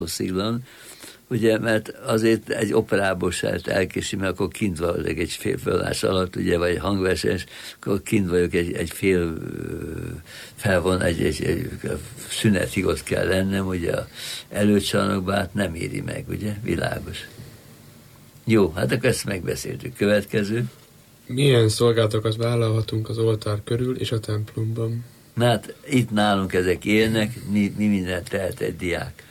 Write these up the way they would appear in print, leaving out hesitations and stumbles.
Sziglan, ugye, mert azért egy operából se lehet elkésni, mert akkor kint vagyok egy fél fölás alatt, ugye, vagy hangversenyes, akkor kint vagyok egy fél felvon, egy szünetig ott kell lennem, ugye, előcsarnokban hát nem éri meg, ugye, világos. Jó, hát akkor ezt megbeszéltük. Következő. Milyen szolgálatokat vállalhatunk az oltár körül és a templomban? Na hát itt nálunk ezek élnek, mi mindent tehet egy diák.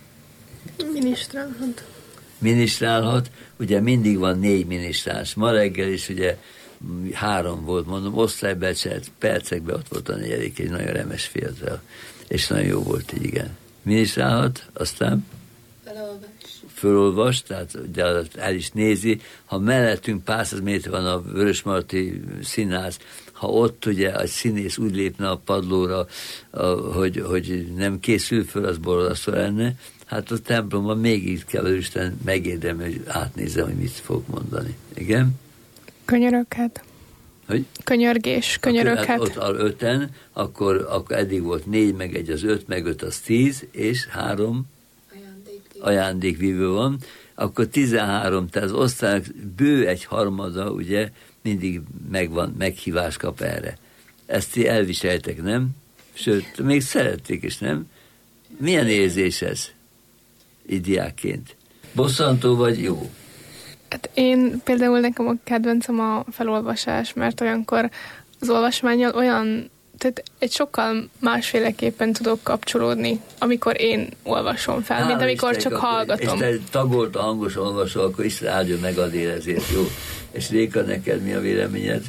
Minisztrálhat, ugye mindig van 4 minisztráns. Ma reggel is ugye 3 volt, mondom, osztálybecselt, percekben ott volt a 4. egy nagyon remes fiatal, és nagyon jó volt, így igen. Minisztrálhat, aztán fölolvas, tehát ugye el is nézi, ha mellettünk pár száz méter van a Vörösmarty Színház, ha ott ugye egy színész úgy lépne a padlóra, hogy nem készül föl, az borzasztó lenne. Hát a templomban még így kell, hogy Isten megérdemli, hogy átnézem, hogy mit fog mondani. Igen? Könyöröket. Hogy? Könyöröket. Hát ott 5-en, akkor eddig volt 4, meg 1 az 5, meg 5 az 10, és 3 ajándékvívő van, akkor 13, tehát az osztályok bő 1/3, ugye, mindig megvan, meghívást kap erre. Ezt ti elviseltek, nem? Sőt, még szerették is, nem? Milyen érzés ez? Diákként. Bosszantó vagy jó? Hát én például nekem a kedvencem a felolvasás, mert olyankor az olvasmánnyal olyan, tehát egy sokkal másféleképpen tudok kapcsolódni, amikor én olvasom fel, mint amikor csak hallgatom. És te tagolt a hangos olvasó, akkor is áldjon meg adél ezért, jó? És Réka, neked mi a véleményed?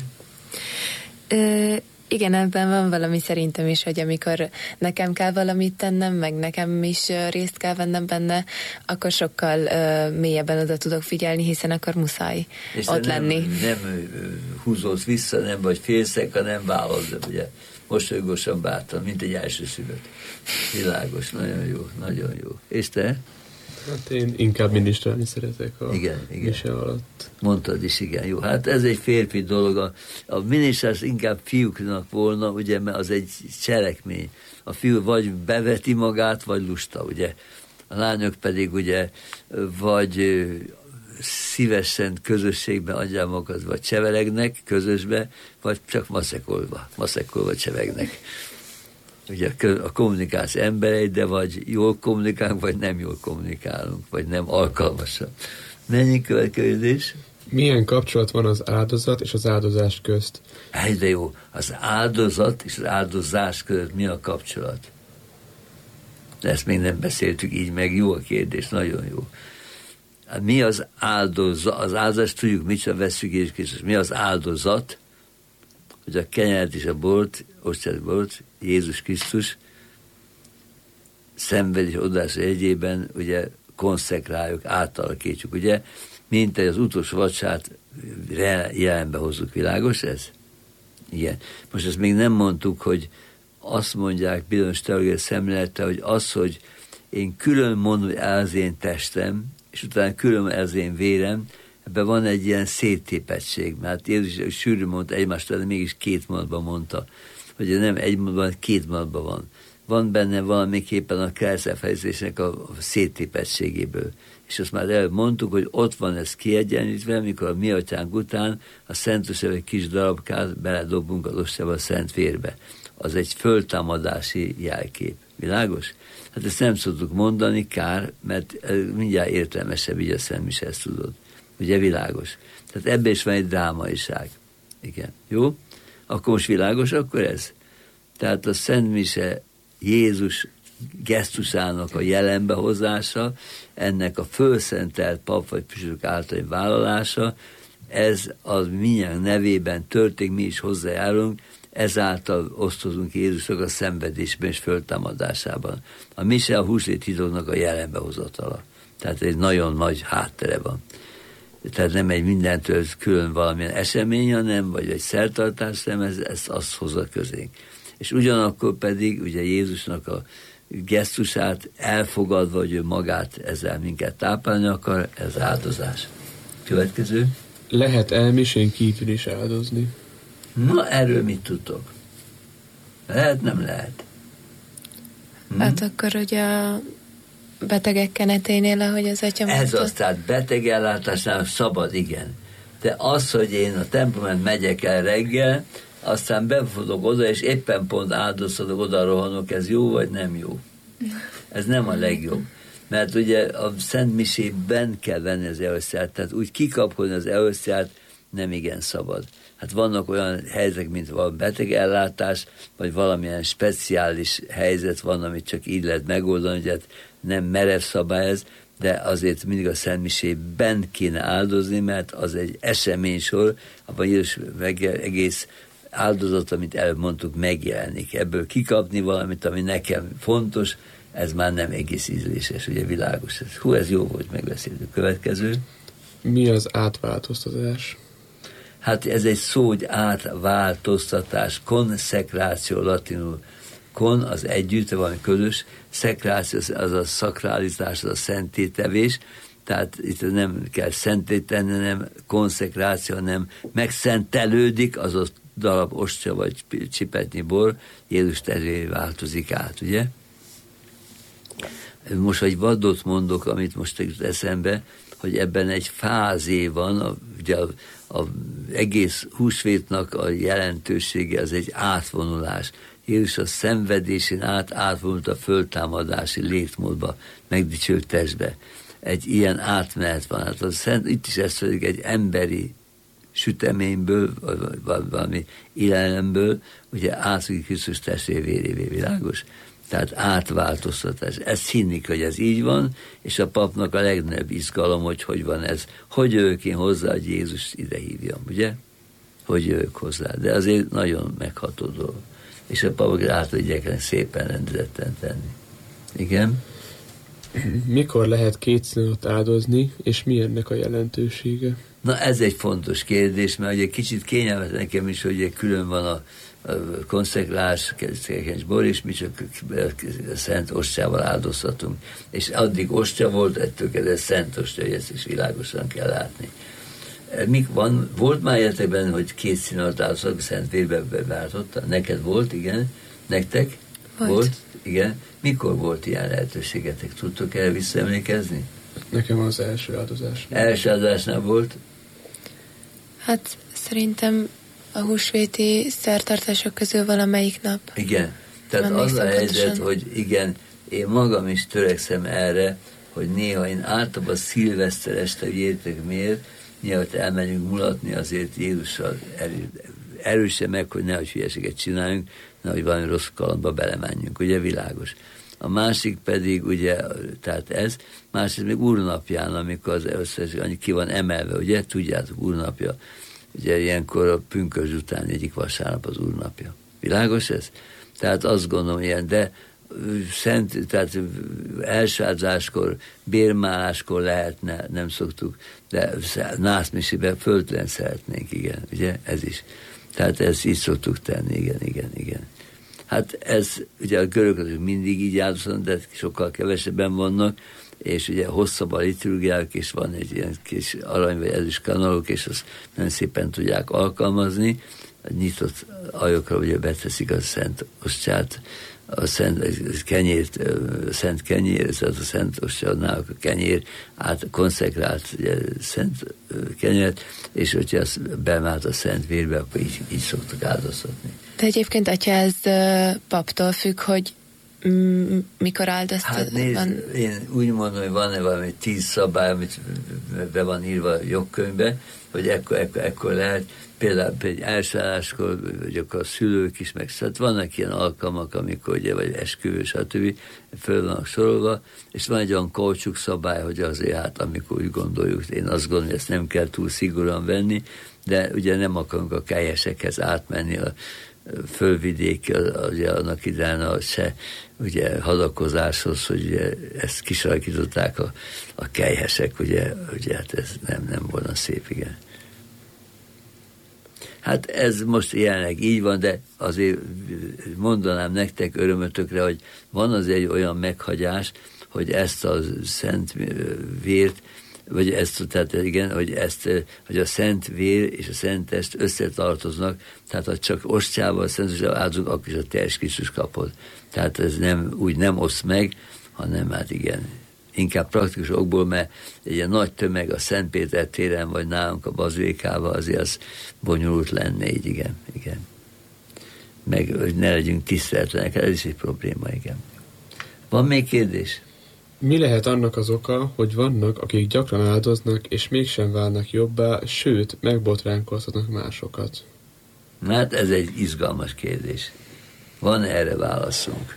Igen, ebben van valami szerintem is, hogy amikor nekem kell valamit tennem, meg nekem is részt kell vennem benne, akkor sokkal mélyebben oda tudok figyelni, hiszen akkor muszáj és ott lenni. Nem húzódsz vissza, nem vagy félszek, hanem vállalod, ugye? Mosolygósan bátran, mint egy elsőszülött. Világos, nagyon jó, nagyon jó. És te? Hát én inkább minisztrálni szeretek a mise alatt. Mondtad is, igen, jó. Hát ez egy férfi dolog. A minisztrálás inkább fiúknak volna, ugye, mert az egy cselekmény. A fiú vagy beveti magát, vagy lusta, ugye. A lányok pedig, ugye, vagy szívesen közösségben adják magukat, vagy cseveregnek közösbe, vagy csak maszekolva csevegnek. Ugye a kommunikáció emberei, de vagy jól kommunikálunk, vagy nem jól kommunikálunk, vagy nem alkalmasan. Mennyi következés? Milyen kapcsolat van az áldozat és az áldozás közt? De jó, az áldozat és az áldozás között mi a kapcsolat? De ezt még nem beszéltük így meg, jó a kérdés, nagyon jó. Mi az áldozat? Az áldozat, tudjuk, mit veszük Jézus Krisztus. Mi az áldozat? Hogy a kenyeret és a bort, ostját bort, Jézus Krisztus szenvedés odaása jegyében, ugye, konszekráljuk, átalakítjuk, ugye, mint az utolsó vacsát jelenbe hozzuk. Világos ez? Igen. Most ezt még nem mondtuk, hogy azt mondják bizonyos teológiai szemlélettel, hogy az, hogy én külön mondom, hogy az én testem, és utána külön az én vérem, ebben van egy ilyen széttépettség, mert Jézus sűrű mondta egymástól, de mégis 2 mondatban mondta, hogy nem egy mondatban, 2 mondatban van. Van benne valamiképpen a keresztfejezésnek a széttépettségéből. És azt már előbb mondtuk, hogy ott van ez kiegyenlítve, mikor a mi atyánk után a Szentosebb egy kis darabkát beledobunk az ostába a szent vérbe. Az egy föltámadási jelkép. Világos? Hát ezt nem szoktuk mondani, kár, mert mindjárt értelmesebb így a Szent Mise, ezt tudod. Ugye világos? Tehát ebben is van egy drámaiság. Igen. Jó? Akkor most világos, akkor ez? Tehát a Szent Mise Jézus gesztusának a jelenbehozása, ennek a fölszentelt pap vagy püspök általi vállalása, ez az mindjárt nevében történik, mi is hozzájárulunk, ezáltal osztozunk Jézusnak a szenvedésben és föltámadásában. A mise a húsvét hídoknak a jelenbehozatala. Tehát egy nagyon nagy háttere van. Tehát nem egy mindentől külön valamilyen esemény, hanem, vagy egy szertartás, nem, ez azt hozza közénk. És ugyanakkor pedig ugye Jézusnak a gesztusát elfogadva, hogy ő magát ezzel minket táplálni akar, ez áldozás. Következő. Lehet elmisén kívül is áldozni? Na, erről mit tudtok? Lehet, nem lehet? Hát akkor ugye betegek keneténél, ahogy az atya mondta? Ez az, tehát betegellátásnál szabad, igen. De az, hogy én a templomban megyek el reggel, aztán befutok oda, és éppen pont áldozhatok, oda rohanok, ez jó vagy nem jó? Ez nem a legjobb. Mert ugye a Szent Misében kell venni az eusztiát, tehát úgy kikapkodni az eusztiát nem igen szabad. Hát vannak olyan helyzetek, mint van betegellátás, vagy valamilyen speciális helyzet van, amit csak így lehet megoldani, hogy hát nem merev szabály ez, de azért mindig a Szent Misében kéne áldozni, mert az egy eseménysor, abban Jézus egész áldozat, amit előbb mondtuk, megjelenik. Ebből kikapni valamit, ami nekem fontos, ez már nem egész ízléses, ugye világos. Ez jó volt, megbeszéltük. Következő. Mi az átváltoztatás? Hát ez egy szó, hogy átváltoztatás, konszekráció latinul. Kon az együtt, valami közös, szekráció az a szakrálizás, az a szentétevés, tehát itt nem kell szentéteni, nem konszekráció, hanem megszentelődik az a darab ostya vagy csipetnyi bor, Jézus testévé változik át, ugye? Most egy vadot mondok, amit most jut eszembe, hogy ebben egy fázé van, ugye a egész húsvétnak a jelentősége az egy átvonulás. Jézus a szenvedésén átvonult a föltámadási létmódba, megdicsült testbe. Egy ilyen átmenet van. Hát itt is ez pedig egy emberi süteményből, vagy valami élelemből, ugye átszújik Krisztus testévé vérévé, világos? Tehát átváltoztatás. Ezt hinnik, hogy ez így van, és a papnak a legnagyobb izgalom, hogy van ez. Hogy jövök én hozzá, hogy Jézus ide hívjam, ugye? Hogy jövök hozzá. De azért nagyon megható dolog. És a papok át igyekeznek szépen rendezetten tenni. Igen? Mikor lehet kétszínot áldozni, és mi ennek a jelentősége? Na ez egy fontos kérdés, mert ugye kicsit kényelmet nekem is, hogy külön van a konszekrálás, kenyes bor, és mi csak szent ostjával áldozhatunk. És addig ostya volt, ettől kezdve szent ostya, hogy ezt is világosan kell látni. Volt már életekben, hogy két színat áldozhatunk, szent vérbe beváltotta? Neked volt, igen? Nektek? Volt? Igen. Mikor volt ilyen lehetőségetek? Tudtok erre visszaemlékezni? Nekem az első áldozásnál. Első áldozásnál volt? Hát szerintem a húsvéti szertartások közül valamelyik nap. Igen. Tehát az a helyzet, hogy igen, én magam is törekszem erre, hogy néha én általában szilveszter este, hogy értek miért, néha elmenjünk mulatni, azért Jézussal erősen meg, hogy nehogy hülyeséget csináljunk, nehogy valami rossz kalandba belemenjünk, ugye világos. A másik pedig, ugye, tehát ez, másik még úrnapján, amikor az összes, ki van emelve, ugye, tudjátok, úrnapja. Ugye ilyenkor a pünkösd után egyik vasárnap az úrnapja. Világos ez? Tehát azt gondolom ilyen, de tehát elsálláskor, bérmáláskor lehetne, nem szoktuk, de nászmisiben föltelen szeretnénk, igen, ugye, ez is. Tehát ezt így szoktuk tenni, igen. Hát ez, ugye a görögök mindig így áldoznak, de sokkal kevesebben vannak, és ugye hosszabb a liturgiák, és van egy ilyen kis arany vagy ezüst kanalok, és azt nagyon szépen tudják alkalmazni. A nyitott ajokra ugye beteszik a szent ostját, a szent kenyért, a szent kenyér, tehát a szent ostjánál a kenyér, konszekrált ugye, szent kenyeret, és hogyha azt bemált a szent vérbe, akkor így szoktak áldoztatni. De egyébként, atya, ez paptól függ, hogy mikor áldoztat? Hát nézd, én úgy mondom, hogy van-e valami 10 szabály, amit be van írva a jogkönyvbe, hogy ekkor lehet, például egy elsálláskor, vagy akkor a szülők is, meg szóval vannak ilyen alkalmak, amikor ugye, vagy esküvő, stb. Föl vannak sorolva, és van egy olyan kaucsuk szabály, hogy azért hát, amikor úgy gondoljuk, én azt gondolom, hogy ezt nem kell túl szigorúan venni, de ugye nem akarunk a kelyesekhez átmenni a fölvidék, ugye annak idején se ugye hadakozáshoz, hogy ugye ezt kisarkították a kelyhesek, ugye hát ez nem volna szép, igen. Hát ez most jelenleg így van, de azért mondanám nektek örömötökre, hogy van azért egy olyan meghagyás, hogy ezt a szent vért, vagy ezt, tehát igen, hogy a szent vér és a szent test összetartoznak, tehát ha csak ostjával, szent ostjával áldozunk, akkor is a teljes Krisztus kapod. Tehát ez nem, úgy nem osz meg, hanem hát igen, inkább praktikus okból, mert egy ilyen nagy tömeg a Szentpéter téren, vagy nálunk a bazilikában, azért az bonyolult lenne így, igen. Meg, hogy ne legyünk tiszteletlenek, ez is egy probléma, igen. Van még kérdés? Mi lehet annak az oka, hogy vannak, akik gyakran áldoznak, és mégsem válnak jobbá, sőt, megbotránkoztatnak másokat? Hát ez egy izgalmas kérdés. Van erre válaszunk?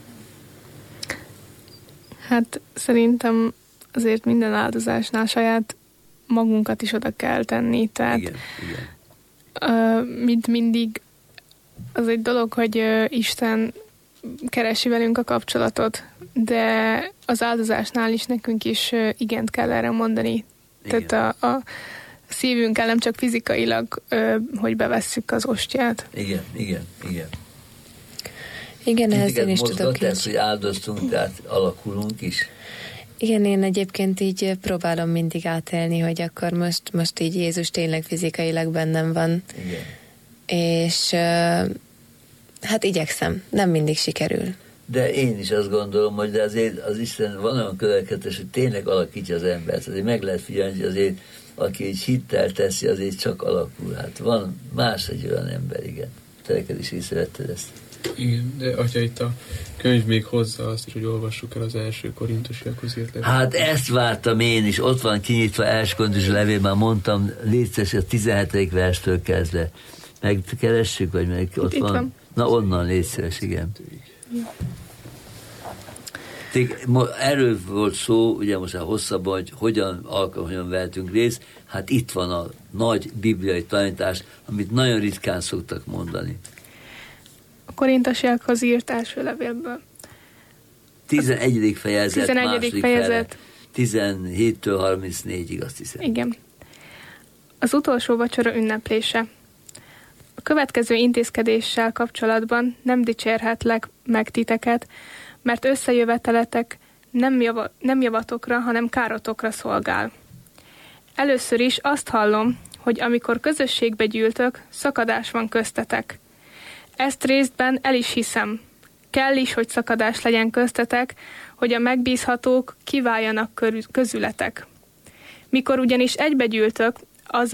Hát szerintem azért minden áldozásnál saját magunkat is oda kell tenni. Tehát Igen. mint mindig az egy dolog, hogy Isten keresi velünk a kapcsolatot, de az áldozásnál is nekünk is igent kell erre mondani. Igen. Tehát a szívünkkel, nem csak fizikailag, hogy bevesszük az ostját. Igen. Igen, ehhez én is tudok ez, hogy áldoztunk, tehát alakulunk is. Igen, én egyébként így próbálom mindig átélni, hogy akkor most így Jézus tényleg fizikailag bennem van. Igen. És hát igyekszem, nem mindig sikerül. De én is azt gondolom, hogy de azért az Isten van olyan következetes, hogy tényleg alakítja az embert. Azért meg lehet figyelni, hogy azért aki egy hittel teszi, azért csak alakul. Hát van más egy olyan ember, igen. Te is észrevetted ezt. Igen, de atya, itt a könyv még hozzá azt is, hogy olvassuk el az első Korintusiakhoz írt levél. Hát ezt vártam én is, ott van kinyitva első Korintusi levél, már mondtam, létszes a 17. verstől kezdve. Megkeressük, vagy meg ott itt van? Na onnan létszes, igen. Erről volt szó, ugye most a hosszabban, hogy hogyan vehetünk részt, hát itt van a nagy bibliai tanítás, amit nagyon ritkán szoktak mondani. A Korintusiakhoz írt első levélből. 11. fejezet, 11. fejezet. 17-től 34-ig, azt hiszem. Igen. Az utolsó vacsora ünneplése. A következő intézkedéssel kapcsolatban nem dicsérhetlek meg titeket, mert összejöveteletek nem javatokra, hanem károtokra szolgál. Először is azt hallom, hogy amikor közösségbe gyűltök, szakadás van köztetek. Ezt részben el is hiszem. Kell is, hogy szakadás legyen köztetek, hogy a megbízhatók kiváljanak közületek. Mikor ugyanis egybegyűltök, az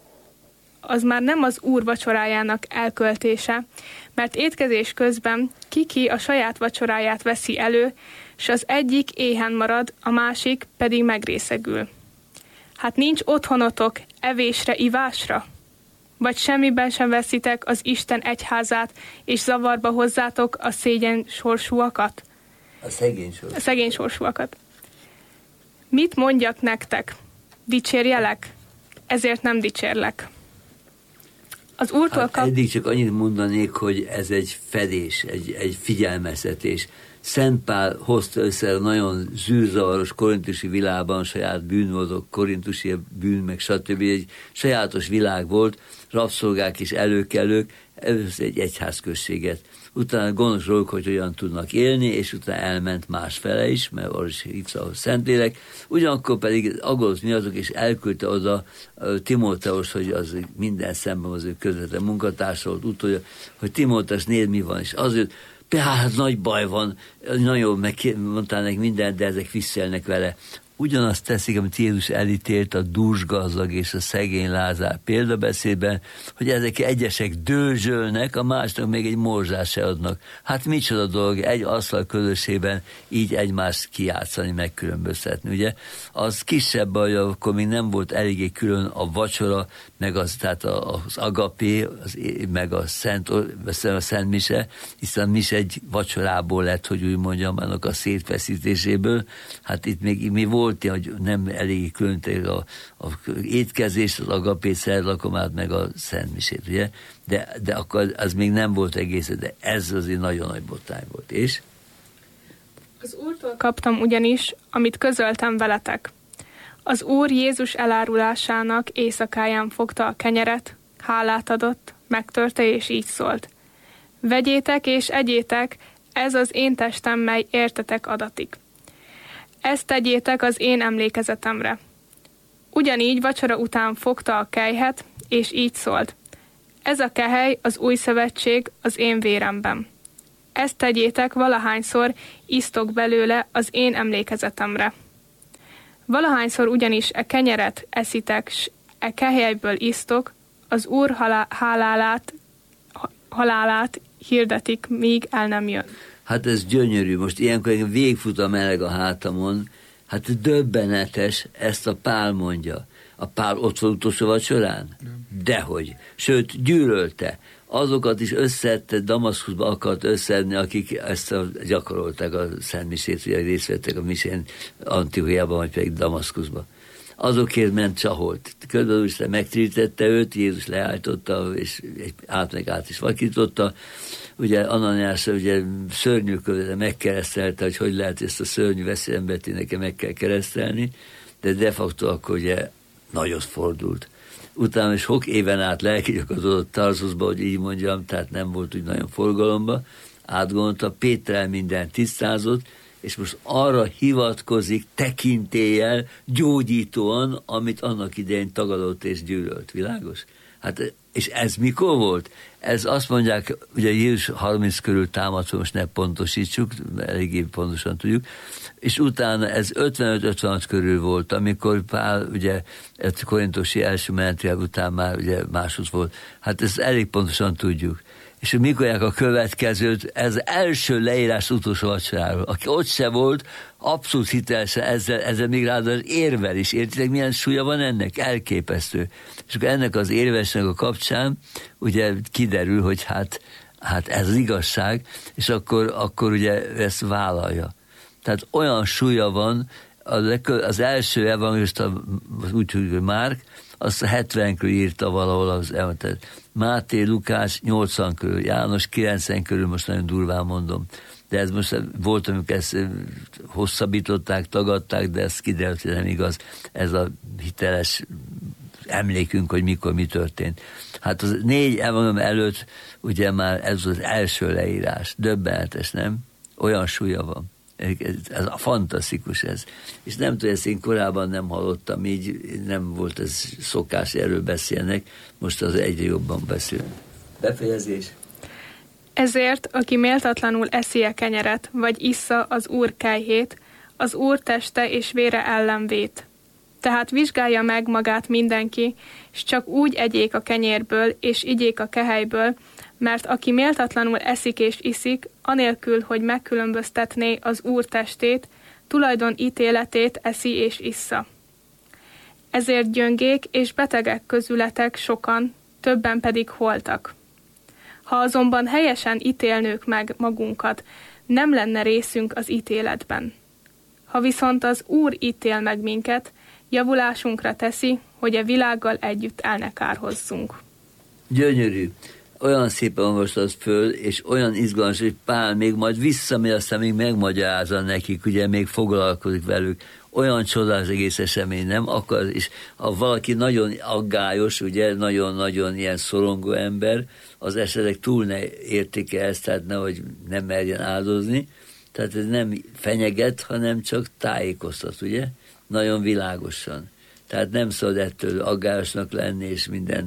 már nem az Úr vacsorájának elköltése, mert étkezés közben ki a saját vacsoráját veszi elő, s az egyik éhen marad, a másik pedig megrészegül. Hát nincs otthonotok evésre, ivásra? Vagy semmiben sem veszitek az Isten egyházát, és zavarba hozzátok a szégyen sorsúakat? A szegény sorsúakat. Mit mondjak nektek? Dicsérjelek? Ezért nem dicsérlek. Az Úrtól eddig csak annyit mondanék, hogy ez egy fedés, egy figyelmeztetés. Szent Pál hozta össze a nagyon zűrzavaros korintusi világban, saját bűnmódok, korintusi bűn, meg stb. Egy sajátos világ volt, rabszolgák és előkelők, először egy egyházközséget. Utána gonosz dolgok, hogy olyan tudnak élni, és utána elment másfele is, mert arra is hívta a Szentlélek. Ugyanakkor pedig aggódott miattuk, és elküldte oda Timóteust, hogy az minden szemben az ő közvetlen munkatársa volt, utolja, hogy Timóteus nézd mi van, és azért tehát nagy baj van, nagyon megmondtál neki mindent, de ezek visszaélnek vele. Ugyanazt teszik, amit Jézus elítélt a dúsgazdag és a szegény Lázár példabeszédben, hogy ezek egyesek dőzsölnek, a másnak még egy morzsát se adnak. Hát micsoda dolog egy asztal közösségben így egymást kijátszani, megkülönböztetni, ugye? Az kisebb baj, akkor még nem volt eléggé külön a vacsora, meg tehát az agapé, meg a szent mise, hiszen mise egy vacsorából lett, hogy úgy mondjam, annak a szétfeszítéséből. Hát itt még mi volt, hogy nem elég különték a étkezést, az agapét, szerlakomát, meg a szentmisét, ugye? De akkor az még nem volt egész, de ez azért nagyon nagy botrány volt. És? Az Úrtól kaptam ugyanis, amit közöltem veletek. Az Úr Jézus elárulásának éjszakáján fogta a kenyeret, hálát adott, megtörte és így szólt. Vegyétek és egyétek, ez az én testem, mely értetek adatik. Ezt tegyétek az én emlékezetemre. Ugyanígy vacsora után fogta a kelyhet, és így szólt. Ez a kehely az új szövetség az én véremben. Ezt tegyétek valahányszor isztok belőle az én emlékezetemre. Valahányszor ugyanis e kenyeret eszitek, s e kehelyből isztok, az Úr halálát hirdetik, míg el nem jön. Hát ez gyönyörű. Most ilyenkor végfut a meleg a hátamon. Hát döbbenetes, ezt a Pál mondja. A Pál ott volt utolsó vacsorán? Dehogy. Sőt, gyűlölte. Azokat is összedte, Damaszkuszba akart összedni, akik ezt gyakorolták a szentmisét, ugye részt vettek a misén Antiochiában, vagy pedig Damaszkuszba. Azokért ment csaholt. Körülbelül is megtérítette őt, Jézus leállította, és át is vakította. Ugye Ananiás ugye szörnyűködve megkeresztelte, hogy lehet ezt a szörnyű veszélyembert nekem meg kell keresztelni, de de facto akkor ugye nagyot fordult. Utána sok éven át lelkigyakorlott Tarzuszba, hogy így mondjam, tehát nem volt úgy nagyon forgalomba, átgondolta, Péterrel minden tisztázott, és most arra hivatkozik tekintéllyel, gyógyítóan, amit annak idején tagadott és gyűlölt. Világos? Hát, és ez mikor volt? Ez azt mondják, ugye Jézus 30 körül támadt, most ne pontosítsuk, eléggé pontosan tudjuk, és utána ez 55-56 körül volt, amikor Pál, ugye, egy korintusi első menetvilág után már ugye máshoz volt. Hát ezt elég pontosan tudjuk. És mikorják a következőt, ez első leírás utolsó vacsoráról. Aki ott se volt, abszolút hitelesen ezzel még ráadásul érvel is. Értitek, milyen súlya van ennek? Elképesztő. És akkor ennek az érvesnek a kapcsán ugye kiderül, hogy hát ez az igazság, és akkor ugye ezt vállalja. Tehát olyan súlya van, az első evangélista, úgy hogy Márk, azt 70 körül írta valahol az elmetet. Máté, Lukács 80 körül, János 90 körül, most nagyon durván mondom. De ez most volt, amikor ezt hosszabbították, tagadták, de ez kiderült, hogy nem igaz. Ez a hiteles emlékünk, hogy mikor mi történt. Hát az 4 evangélium előtt ugye már ez az első leírás. Döbbenetes, nem? Olyan súlya van. Ez a fantasztikus ez. És nem tudom, ezt én korábban nem hallottam, így nem volt ez szokás, erről beszélnek, most az egyre jobban beszél. Befejezés. Ezért, aki méltatlanul eszi a kenyeret, vagy issza az Úr kejhét, az Úr teste és vére ellen vét. Tehát vizsgálja meg magát mindenki, és csak úgy egyék a kenyérből, és igyék a kehelyből, mert aki méltatlanul eszik és iszik, anélkül, hogy megkülönböztetné az Úr testét, tulajdon ítéletét eszi és issza. Ezért gyöngék és betegek közületek sokan, többen pedig holtak. Ha azonban helyesen ítélnők meg magunkat, nem lenne részünk az ítéletben. Ha viszont az Úr ítél meg minket, javulásunkra teszi, hogy a világgal együtt el ne kárhozzunk. Gyönyörű. Olyan szépen olvastad föl, és olyan izgalmas, hogy Pál még majd visszamegy, aztán még megmagyarázza nekik, ugye még foglalkozik velük. Olyan csodás egész esemény, nem? Akkor, és ha valaki nagyon aggályos, ugye, nagyon-nagyon ilyen szorongó ember, az esetleg túl ne értéke ezt, tehát nehogy nem merjen áldozni. Tehát ez nem fenyeget, hanem csak tájékoztat, ugye? Nagyon világosan. Tehát nem szabad ettől aggályosnak lenni, és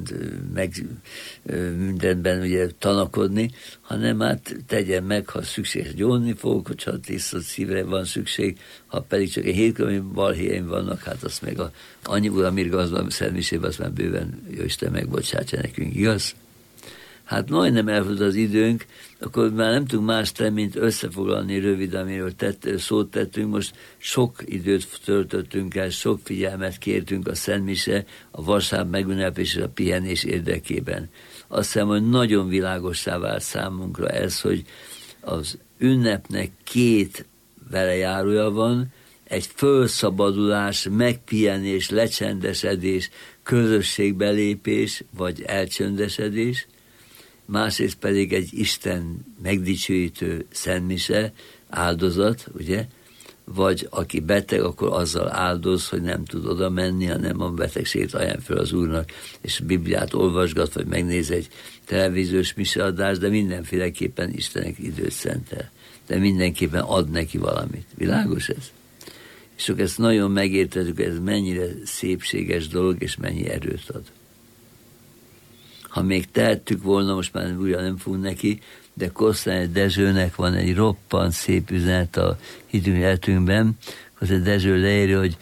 mindenben ugye tanakodni, hanem hát tegyen meg, ha szükséges, gyónni fogok, hogyha tiszta szívre van szükség, ha pedig csak egy hétköznapi balhéjaim vannak, hát azt meg annyi uramírga az van szentmisében, azt már bőven Jóisten megbocsátja nekünk, igaz? Hát majdnem elfut az időnk, akkor már nem tudunk más tenni, mint összefoglalni rövid, amiről szót tettünk. Most sok időt töltöttünk el, sok figyelmet kértünk a szentmise, a vasárnap megünnepés és a pihenés érdekében. Azt hiszem, hogy nagyon világossá vált számunkra ez, hogy az ünnepnek 2 velejárója van, egy fölszabadulás, megpihenés, lecsendesedés, közösségbelépés, vagy elcsöndesedés, másrészt pedig egy Isten megdicsőítő szentmise, áldozat, ugye, vagy aki beteg, akkor azzal áldoz, hogy nem tud oda menni, hanem a betegséget ajánl fel az Úrnak, és Bibliát olvasgat, vagy megnéz egy televíziós miseadást, de mindenféleképpen Istennek időt szentel. De mindenképpen ad neki valamit. Világos ez? És akkor ezt nagyon megértettük, ez mennyire szépséges dolog, és mennyi erőt ad. Ha még tehettük volna, most már újra nem fogunk neki, de Kosztolányi Dezsőnek van egy roppant szép üzenet a hitünk életünkben, az a Dezső leírja, hogy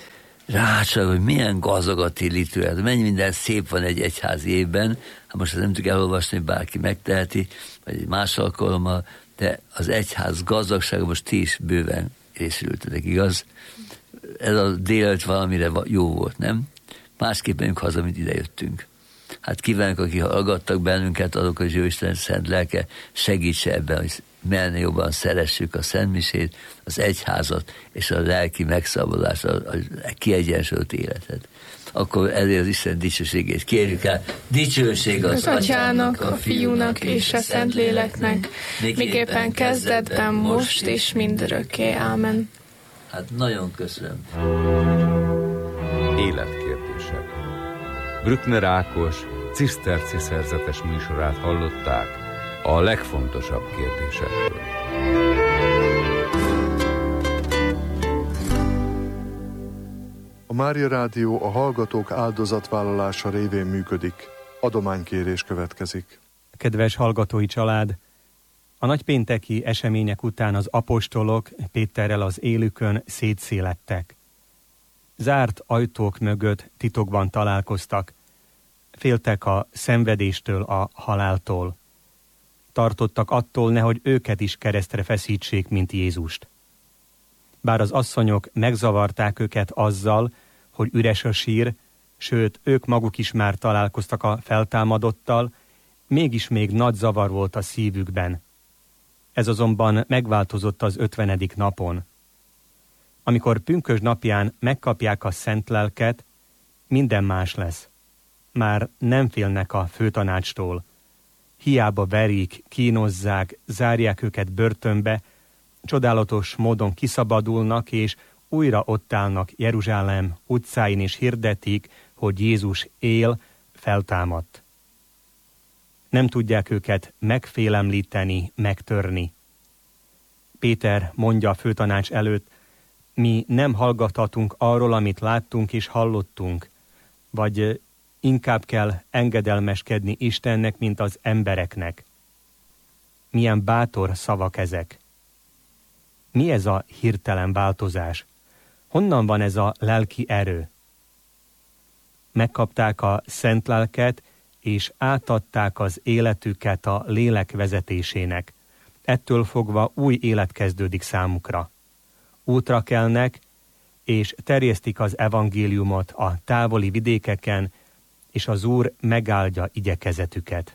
rácsak, hogy milyen gazdag a téli történet, mennyi minden szép van egy egyházi évben, hát most ezt nem tudjuk elolvasni, bárki megteheti, vagy egy más alkalommal, de az egyház gazdagsága most ti is bőven részültetek, igaz? Ez a délelőtt valamire jó volt, nem? Másképp menjünk haza, mint ide jöttünk. Hát kívánok, akik hallgattak bennünket, azok, hogy Jóisten szent lelke segítse ebben, hogy mellé jobban szeressük a szentmisét, az egyházat és a lelki megszabadulást, a kiegyensúlyozott életet. Akkor ezért az Isten dicsőségét kérjük el. Dicsőség az Atyának, a Fiúnak és a Szentléleknek, miképpen kezdetben, most és mindörökké. Ámen. Hát nagyon köszönöm. Életkérdések. Brückner Ákos ciszterci szerzetes műsorát hallották a legfontosabb kérdésekről. A Mária Rádió a hallgatók áldozatvállalása révén működik. Adománykérés következik. Kedves hallgatói család! A nagypénteki események után az apostolok Péterrel az élükön szétszélettek. Zárt ajtók mögött titokban találkoztak. Féltek a szenvedéstől, a haláltól. Tartottak attól, nehogy őket is keresztre feszítsék, mint Jézust. Bár az asszonyok megzavarták őket azzal, hogy üres a sír, sőt, ők maguk is már találkoztak a feltámadottal, mégis még nagy zavar volt a szívükben. Ez azonban megváltozott az 50. napon. Amikor pünkösd napján megkapják a szent lelket, minden más lesz. Már nem félnek a főtanácstól. Hiába verik, kínozzák, zárják őket börtönbe, csodálatos módon kiszabadulnak, és újra ott állnak Jeruzsálem utcáin, és hirdetik, hogy Jézus él, feltámadt. Nem tudják őket megfélemlíteni, megtörni. Péter mondja a főtanács előtt, mi nem hallgathatunk arról, amit láttunk és hallottunk, vagy inkább kell engedelmeskedni Istennek, mint az embereknek. Milyen bátor szavak ezek! Mi ez a hirtelen változás? Honnan van ez a lelki erő? Megkapták a szent lelket, és átadták az életüket a lélek vezetésének. Ettől fogva új élet kezdődik számukra. Útra kelnek, és terjesztik az evangéliumot a távoli vidékeken, és az Úr megáldja igyekezetüket.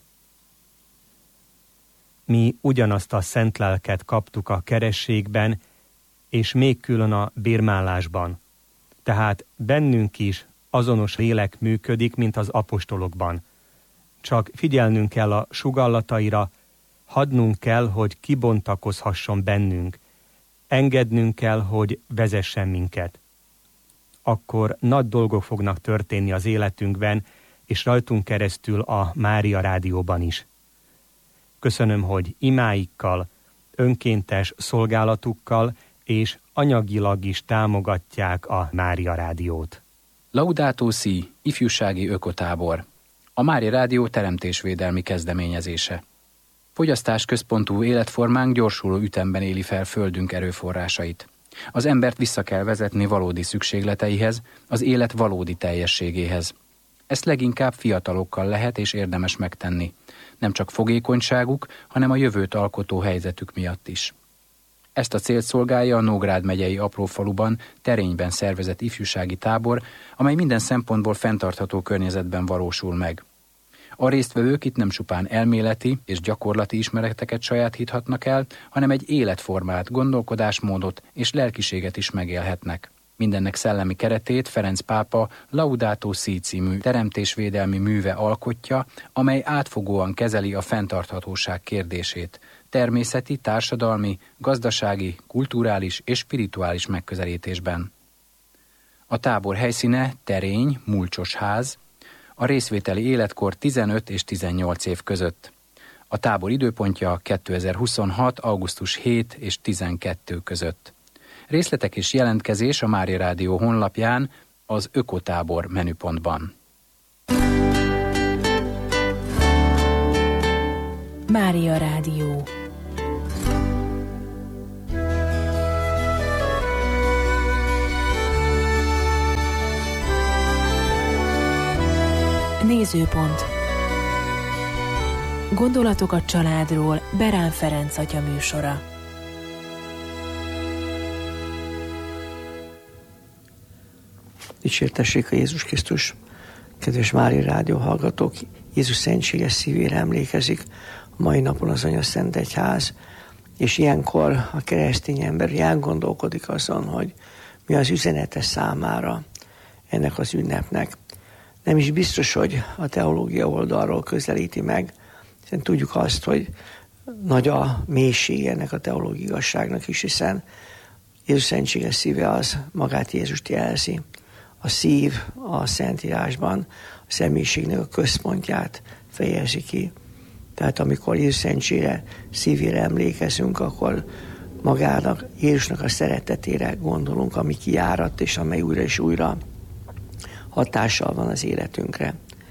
Mi ugyanazt a szent lelket kaptuk a kerességben, és még külön a bérmálásban. Tehát bennünk is azonos lélek működik, mint az apostolokban. Csak figyelnünk kell a sugallataira, hadnunk kell, hogy kibontakozhasson bennünk, engednünk kell, hogy vezessen minket. Akkor nagy dolgok fognak történni az életünkben, és rajtunk keresztül a Mária Rádióban is. Köszönöm, hogy imáikkal, önkéntes szolgálatukkal és anyagilag is támogatják a Mária Rádiót. Laudato Si, ifjúsági ökotábor. A Mária Rádió teremtésvédelmi kezdeményezése. Fogyasztásközpontú életformánk gyorsuló ütemben éli fel földünk erőforrásait. Az embert vissza kell vezetni valódi szükségleteihez, az élet valódi teljességéhez. Ezt leginkább fiatalokkal lehet és érdemes megtenni. Nem csak fogékonyságuk, hanem a jövőt alkotó helyzetük miatt is. Ezt a célt szolgálja a Nógrád megyei aprófaluban, Terényben szervezett ifjúsági tábor, amely minden szempontból fenntartható környezetben valósul meg. A résztvevők itt nem csupán elméleti és gyakorlati ismereteket sajátíthatnak el, hanem egy életformát, gondolkodásmódot és lelkiséget is megélhetnek. Mindennek szellemi keretét Ferenc pápa Laudato Si című teremtésvédelmi műve alkotja, amely átfogóan kezeli a fenntarthatóság kérdését, természeti, társadalmi, gazdasági, kulturális és spirituális megközelítésben. A tábor helyszíne Terény, Mulcsos ház, a részvételi életkor 15 és 18 év között. A tábor időpontja 2026. augusztus 7 és 12 között. Részletek és jelentkezés a Mária Rádió honlapján, az Ökotábor menüpontban. Mária Rádió. Nézőpont. Gondolatok a családról Berán Ferenc atya műsora. Dicsértessék a Jézus Krisztus! Kedves Mária Rádió hallgatók, Jézus szentséges szívére emlékezik a mai napon az Anyaszent Egyház, és ilyenkor a keresztény ember elgondolkodik azon, hogy mi az üzenete számára ennek az ünnepnek. Nem is biztos, hogy a teológia oldalról közelíti meg, hiszen tudjuk azt, hogy nagy a mélység ennek a teológiai igazságnak is, hiszen Jézus szentséges szíve az magát Jézust jelzi. A szív a Szentírásban a személyiségnek a központját fejezi ki. Tehát amikor Jézus szentségre szívére emlékezünk, akkor magának, Jézusnak a szeretetére gondolunk, ami kijárat, és amely újra és újra hatással van az életünkre.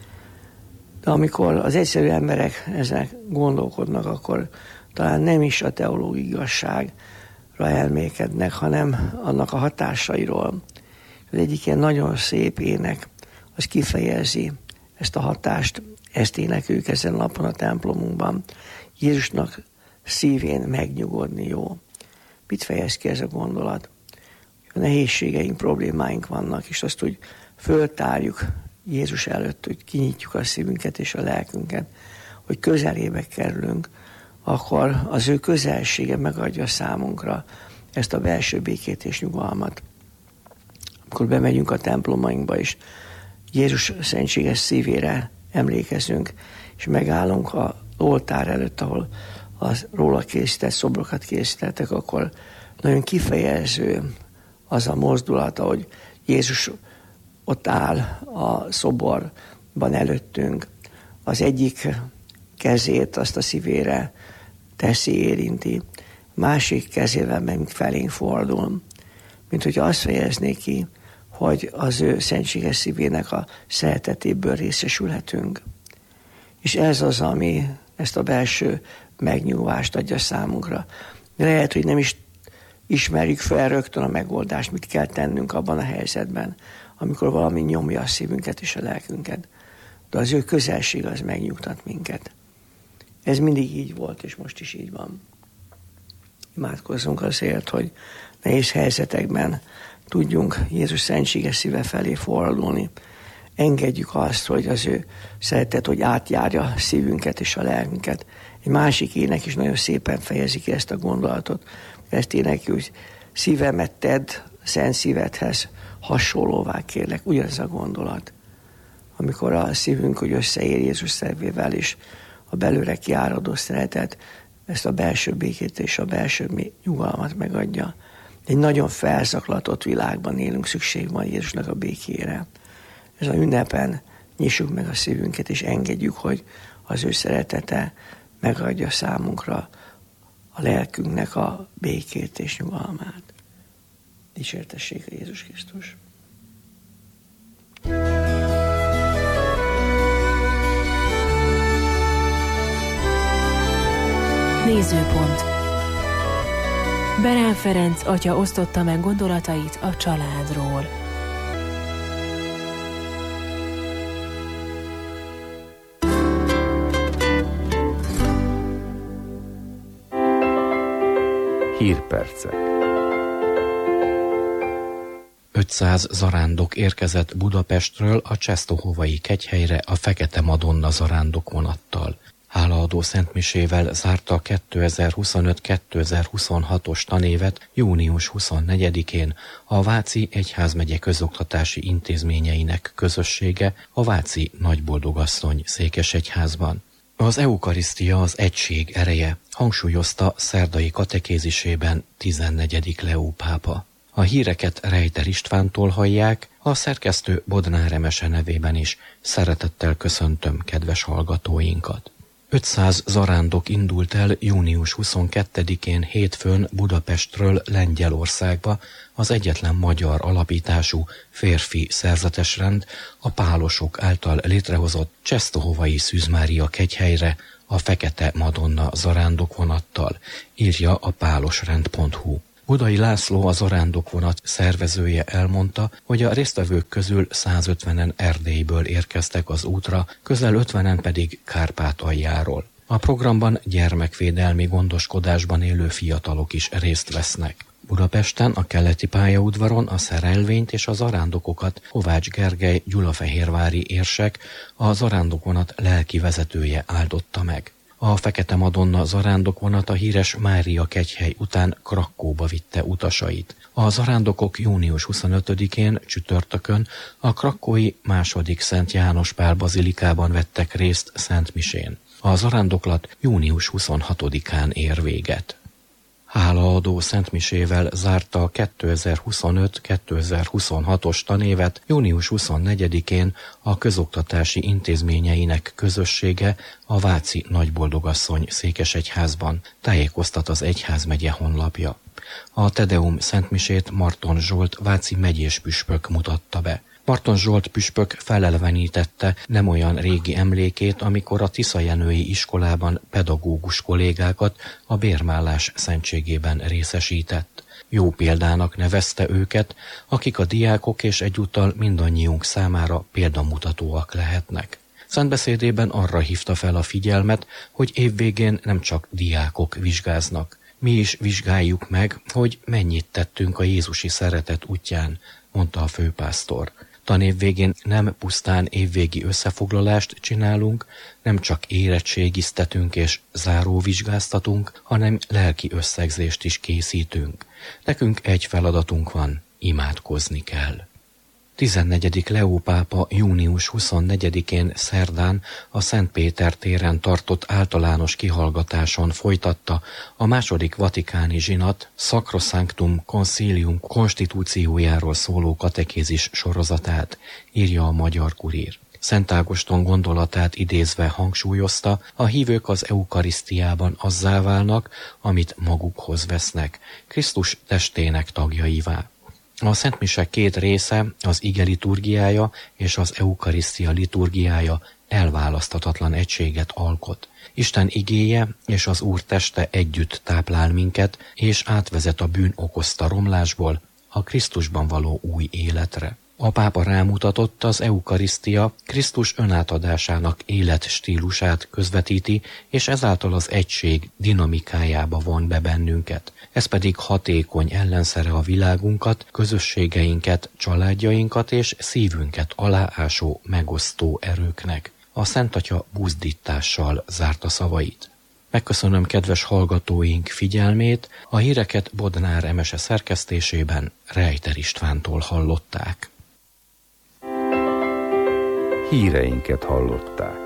De amikor az egyszerű emberek ezen gondolkodnak, akkor talán nem is a teológiai igazságra elmélkednek, hanem annak a hatásairól. Az egyik ilyen nagyon szép ének, az kifejezi ezt a hatást, ezt énekeljük ezen a napon a templomunkban. Jézusnak szívén megnyugodni jó. Mit fejez ki ez a gondolat? A nehézségeink, problémáink vannak, és azt úgy föltárjuk Jézus előtt, hogy kinyitjuk a szívünket és a lelkünket, hogy közelébe kerülünk, akkor az ő közelsége megadja számunkra ezt a belső békét és nyugalmat. Amikor bemegyünk a templomainkba is, Jézus szentséges szívére emlékezünk, és megállunk az oltár előtt, ahol róla készített szobrokat készítettek, akkor nagyon kifejező az a mozdulat, hogy Jézus ott áll a szoborban előttünk, az egyik kezét azt a szívére teszi, érinti, másik kezével meg felénk fordul, mint hogy azt fejezné ki, hogy az ő szentséges szívének a szeretetéből részesülhetünk. És ez az, ami ezt a belső megnyugvást adja számunkra. Lehet, hogy nem is ismerjük fel rögtön a megoldást, mit kell tennünk abban a helyzetben, amikor valami nyomja a szívünket és a lelkünket. De az ő közelség az megnyugtat minket. Ez mindig így volt, és most is így van. Imádkozzunk azért, hogy nehéz helyzetekben tudjunk Jézus szentséges szíve felé fordulni. Engedjük azt, hogy az ő szeretet, hogy átjárja a szívünket és a lelkünket. Egy másik ének is nagyon szépen fejezi ki ezt a gondolatot. Ezt énekli, hogy szívemet tedd szent szívedhez hasonlóvá, kérlek. Ugyanaz a gondolat. Amikor a szívünk hogy összeér Jézus szervével, és a belőle kiáradó szeretet ezt a belső békét és a belső nyugalmat megadja. Egy nagyon felzaklatott világban élünk, szükség van Jézusnak a békére. Ez a ünnepen nyissuk meg a szívünket, és engedjük, hogy az ő szeretete megadja számunkra a lelkünknek a békét és nyugalmát. Dicsértessék a Jézus Krisztus! Nézőpont. Berán Ferenc atya osztotta meg gondolatait a családról. Hírpercek. 500 zarándok érkezett Budapestről a Czestohovai kegyhelyre a Fekete Madonna zarándok vonattal. Hálaadó szentmisével zárta a 2025-2026-os tanévet június 24-én a Váci Egyházmegye közoktatási intézményeinek közössége a Váci Nagyboldogasszony székesegyházban. Az eukarisztia az egység ereje, hangsúlyozta szerdai katekézisében 14. Leó pápa. A híreket Rejter Istvántól hallják, a szerkesztő Bodnár Emese nevében is szeretettel köszöntöm kedves hallgatóinkat. 500 zarándok indult el június 22-én hétfőn Budapestről Lengyelországba az egyetlen magyar alapítású férfi szerzetesrend a pálosok által létrehozott Czestohovai Szűz Mária kegyhelyre a Fekete Madonna zarándok vonattal, írja a pálosrend.hu. Budai László, a zarándokvonat szervezője elmondta, hogy a résztvevők közül 150-en Erdélyből érkeztek az útra, közel 50-en pedig Kárpátaljáról. A programban gyermekvédelmi gondoskodásban élő fiatalok is részt vesznek. Budapesten a keleti pályaudvaron a szerelvényt és a zarándokokat Kovács Gergely gyulafehérvári érsek, a zarándokvonat lelki vezetője áldotta meg. A Fekete Madonna zarándokvonat a híres Mária kegyhely után Krakkóba vitte utasait. A zarándokok június 25-én csütörtökön a krakkói II. Szent János Pál bazilikában vettek részt szentmisén. A zarándoklat június 26-án ér véget. Hálaadó szentmisével zárta a 2025-2026-os tanévet június 24-én a közoktatási intézményeinek közössége a Váci Nagyboldogasszony székesegyházban, tájékoztat az egyházmegye honlapja. A Tedeum szentmisét Marton Zsolt váci megyés püspök mutatta be. Marton Zsolt püspök felelevenítette nem olyan régi emlékét, amikor a Tiszajenői iskolában pedagógus kollégákat a bérmállás szentségében részesített. Jó példának nevezte őket, akik a diákok és egyúttal mindannyiunk számára példamutatóak lehetnek. Szentbeszédében arra hívta fel a figyelmet, hogy évvégén nem csak diákok vizsgáznak. Mi is vizsgáljuk meg, hogy mennyit tettünk a jézusi szeretet útján, mondta a főpásztor. Tanév végén nem pusztán évvégi összefoglalást csinálunk, nem csak érettségiztetünk és záróvizsgáztatunk, hanem lelki összegzést is készítünk. Nekünk egy feladatunk van, imádkozni kell. 14. Leó pápa június 24-én szerdán a Szent Péter téren tartott általános kihallgatáson folytatta a II. Vatikáni zsinat Sacrosanctum Concilium konstitúciójáról szóló katekézis sorozatát, írja a Magyar Kurír. Szent Ágoston gondolatát idézve hangsúlyozta, a hívők az eukarisztiában azzá válnak, amit magukhoz vesznek, Krisztus testének tagjaivá. A szentmise két része, az ige liturgiája és az eukarisztia liturgiája elválaszthatatlan egységet alkot. Isten igéje és az Úr teste együtt táplál minket, és átvezet a bűn okozta romlásból a Krisztusban való új életre. A pápa rámutatott, az eukarisztia Krisztus önátadásának életstílusát közvetíti, és ezáltal az egység dinamikájába von be bennünket. Ez pedig hatékony ellenszere a világunkat, közösségeinket, családjainkat és szívünket aláásó, megosztó erőknek. A Szent Atya buzdítással zárta szavait. Megköszönöm kedves hallgatóink figyelmét, a híreket Bodnár Emese szerkesztésében Rejter Istvántól hallották. Híreinket hallották.